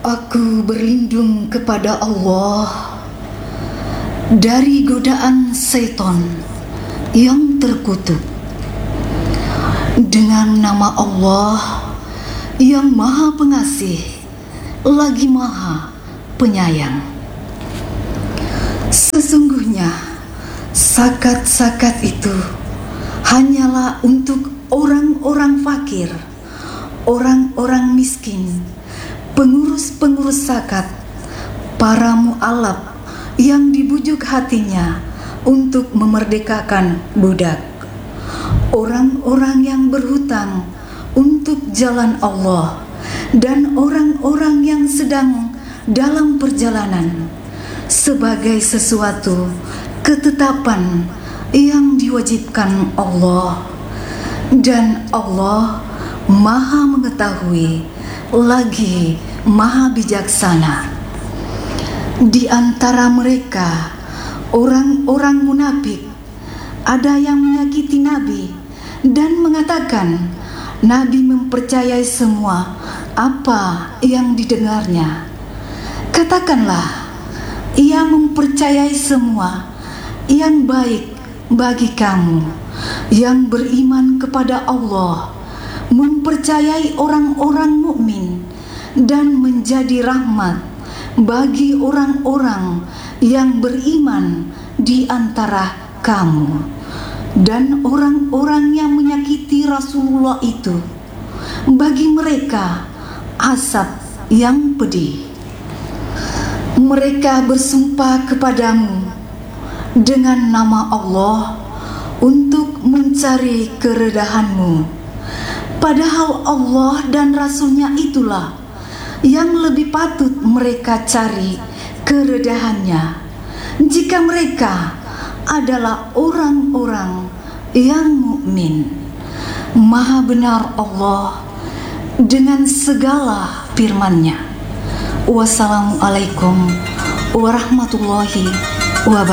Aku berlindung kepada Allah dari godaan setan yang terkutuk. Dengan nama Allah yang Maha Pengasih lagi Maha Penyayang. Sesungguhnya zakat itu hanyalah untuk orang-orang fakir, orang-orang miskin, pengurus-pengurus zakat, para mu'alaf yang dibujuk hatinya untuk memerdekakan budak, orang-orang yang berhutang untuk jalan Allah, dan orang-orang yang sedang dalam perjalanan sebagai sesuatu ketetapan yang diwajibkan Allah. Dan Allah Maha mengetahui lagi Maha bijaksana. Di antara mereka orang-orang munafik ada yang menyakiti Nabi dan mengatakan Nabi mempercayai semua apa yang didengarnya. Katakanlah, ia mempercayai semua yang baik bagi kamu yang beriman kepada Allah, mempercayai orang-orang mukmin, dan menjadi rahmat bagi orang-orang yang beriman di antara kamu. Dan orang-orang yang menyakiti Rasulullah itu, bagi mereka azab yang pedih. Mereka bersumpah kepadamu dengan nama Allah untuk mencari keredahanmu, padahal Allah dan Rasulnya itulah yang lebih patut mereka cari keredahannya, jika mereka adalah orang-orang yang mukmin. Maha benar Allah dengan segala firman-Nya. Wassalamualaikum warahmatullahi wabarakatuh.